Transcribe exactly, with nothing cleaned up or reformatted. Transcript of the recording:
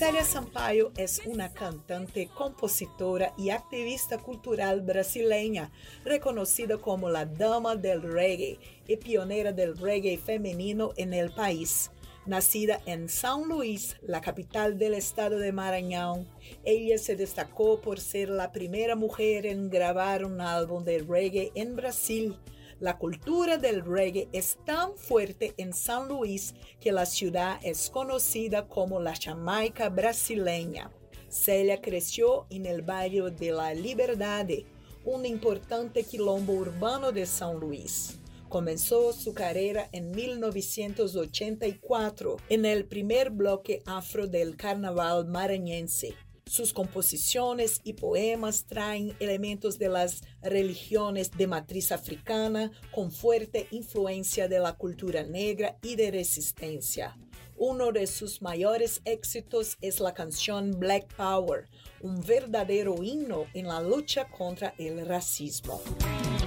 Célia Sampaio es una cantante, compositora y activista cultural brasileña, reconocida como la dama del reggae y pionera del reggae femenino en el país. Nacida en São Luís, la capital del estado de Maranhão, ella se destacó por ser la primera mujer en grabar un álbum de reggae en Brasil. La cultura del reggae es tan fuerte en San Luis que la ciudad es conocida como la Jamaica brasileña. Célia creció en el barrio de La Liberdade, un importante quilombo urbano de San Luis. Comenzó su carrera en mil novecientos ochenta y cuatro en el primer bloque afro del carnaval maranhense. Sus composiciones y poemas traen elementos de las religiones de matriz africana con fuerte influencia de la cultura negra y de resistencia. Uno de sus mayores éxitos es la canción Black Power, un verdadero himno en la lucha contra el racismo.